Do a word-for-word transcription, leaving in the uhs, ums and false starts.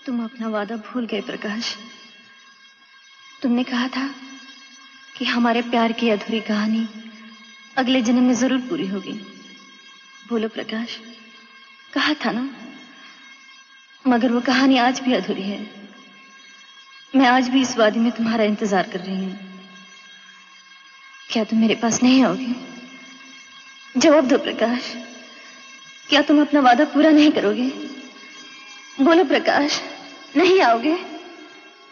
तुम अपना वादा भूल गए प्रकाश। तुमने कहा था कि हमारे प्यार की अधूरी कहानी अगले जन्म में जरूर पूरी होगी। बोलो प्रकाश, कहा था ना। मगर वो कहानी आज भी अधूरी है। मैं आज भी इस वादी में तुम्हारा इंतजार कर रही हूं। क्या तुम मेरे पास नहीं आओगे? जवाब दो प्रकाश, क्या तुम अपना वादा पूरा नहीं करोगे? बोलो प्रकाश, नहीं आओगे?